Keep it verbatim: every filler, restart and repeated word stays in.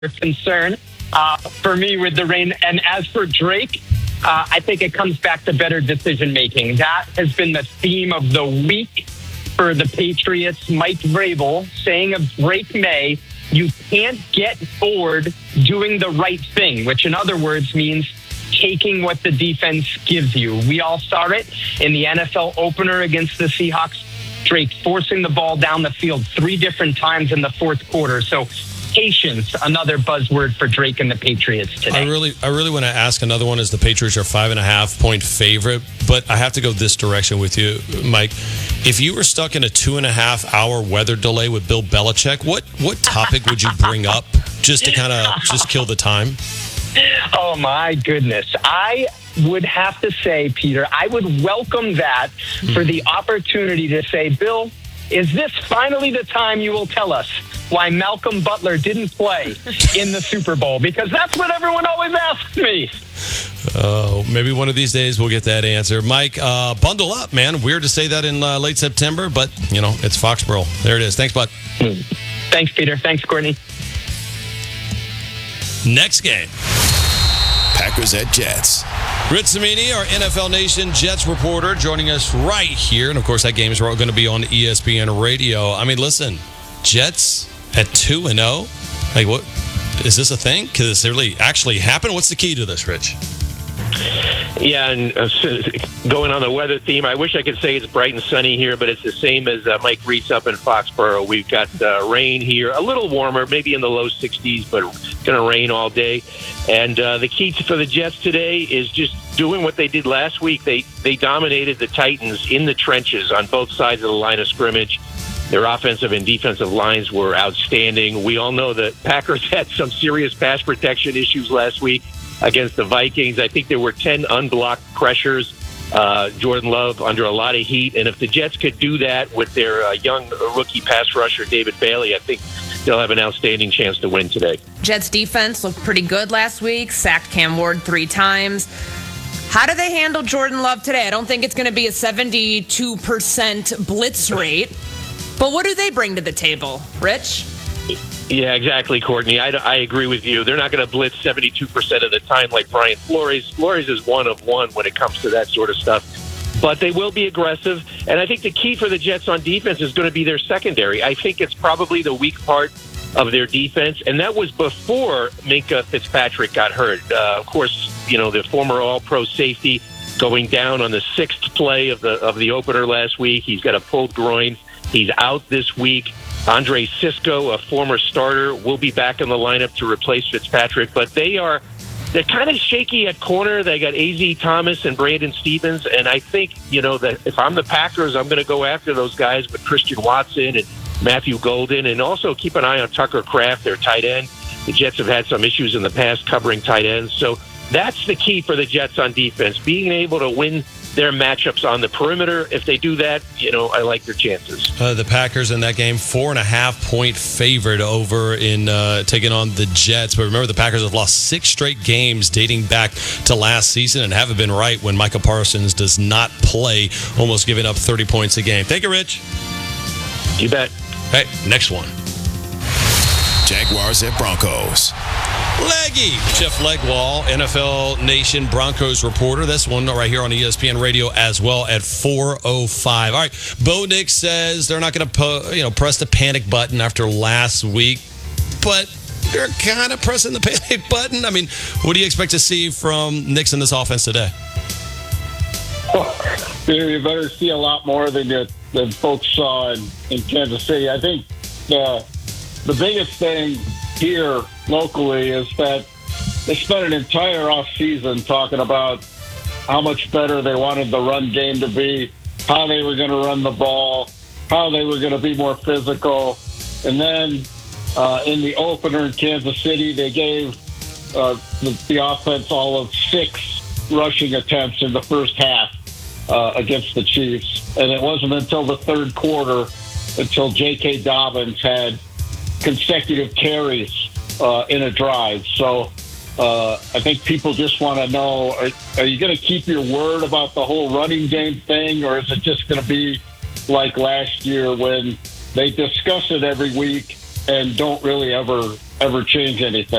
concern uh, for me with the rain. And as for Drake, uh, I think it comes back to better decision making. That has been the theme of the week for the Patriots. Mike Vrabel saying of Drake May, you can't get bored doing the right thing, which in other words means taking what the defense gives you. We all saw it in the N F L opener against the Seahawks. Drake forcing the ball down the field three different times in the fourth quarter. So patience, another buzzword for Drake and the Patriots today. I really, I really want to ask another one. As the Patriots are five and a half point favorite, but I have to go this direction with you, Mike. If you were stuck in a two and a half hour weather delay with Bill Belichick, what what topic would you bring up just to kind of just kill the time? Oh my goodness, I would have to say, Peter, I would welcome that for the opportunity to say, Bill, is this finally the time you will tell us why Malcolm Butler didn't play in the Super Bowl? Because that's what everyone always asks me. Oh, maybe one of these days we'll get that answer. Mike, uh, bundle up, man. Weird to say that in uh, late September, but, you know, it's Foxborough. There it is. Thanks, bud. Thanks, Peter. Thanks, Courtney. Next game. Packers at Jets. Rich Cimini, our N F L Nation Jets reporter, joining us right here. And, of course, that game is going to be on E S P N Radio. I mean, listen, Jets at two and oh? Like, what? Is this a thing? Could this really actually happen? What's the key to this, Rich? Yeah, and uh, going on the weather theme, I wish I could say it's bright and sunny here, but it's the same as uh, Mike Reitz up in Foxborough. We've got uh, rain here, a little warmer, maybe in the low sixties, but it's going to rain all day. And uh, the key for the Jets today is just doing what they did last week. They they dominated the Titans in the trenches on both sides of the line of scrimmage. Their offensive and defensive lines were outstanding. We all know that Packers had some serious pass protection issues last week against the Vikings. I think there were ten unblocked pressures. Uh, Jordan Love under a lot of heat. And if the Jets could do that with their uh, young rookie pass rusher, David Bailey, I think they'll have an outstanding chance to win today. Jets defense looked pretty good last week, sacked Cam Ward three times. How do they handle Jordan Love today? I don't think it's going to be a seventy-two percent blitz rate. But what do they bring to the table, Rich? Yeah, exactly, Courtney. I, I agree with you. They're not going to blitz seventy-two percent of the time like Brian Flores. Flores is one of one when it comes to that sort of stuff. But they will be aggressive. And I think the key for the Jets on defense is going to be their secondary. I think it's probably the weak part of their defense. And that was before Minkah Fitzpatrick got hurt. Uh, of course, you know, the former All-Pro safety going down on the sixth play of the of the opener last week. He's got a pulled groin. He's out this week. Andre Cisco, a former starter, will be back in the lineup to replace Fitzpatrick. But they are they're kind of shaky at corner. They got A Z Thomas and Brandon Stevens. And I think, you know, that if I'm the Packers, I'm going to go after those guys with Christian Watson and Matthew Golden. And also keep an eye on Tucker Kraft, their tight end. The Jets have had some issues in the past covering tight ends. So that's the key for the Jets on defense, being able to win their matchups on the perimeter. If they do that, you know, I like their chances. Uh, the Packers in that game, four and a half point favorite over in uh, taking on the Jets. But remember, the Packers have lost six straight games dating back to last season and haven't been right when Micah Parsons does not play, almost giving up thirty points a game. Thank you, Rich. You bet. Hey, next one. Jaguars at Broncos. Leggy, Jeff Legwall, N F L Nation Broncos reporter. This one right here on E S P N Radio as well at four oh five. All right, Bo Nix says they're not going to you know press the panic button after last week, but they're kind of pressing the panic button. I mean, what do you expect to see from Nix in this offense today? Well, you better see a lot more than you, than folks saw in, in Kansas City. I think the the biggest thing here locally is that they spent an entire offseason talking about how much better they wanted the run game to be, how they were going to run the ball, how they were going to be more physical. And then uh, in the opener in Kansas City, they gave uh, the, the offense all of six rushing attempts in the first half uh, against the Chiefs. And it wasn't until the third quarter until J K. Dobbins had consecutive carries uh, in a drive. So uh, I think people just want to know, are, are you going to keep your word about the whole running game thing, or is it just going to be like last year when they discuss it every week and don't really ever ever change anything.